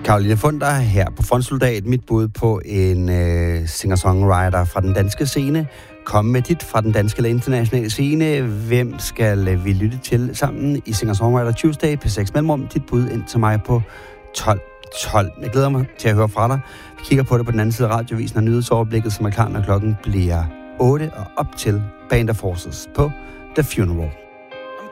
Caroline Funder her på Frontsoldat. Mit bud på en singer-songwriter fra den danske scene. Kom med dit fra den danske eller internationale scene. Hvem skal vi lytte til sammen i Singer-Songwriter Tuesday på 6 mellemrum? Dit bud ind til mig på 12. Jeg glæder mig til at høre fra dig. Vi kigger på det på den anden side af radiovisen og nyhedsoverblikket, som er klar, når klokken bliver 8 og op til Band of Horses på The Funeral.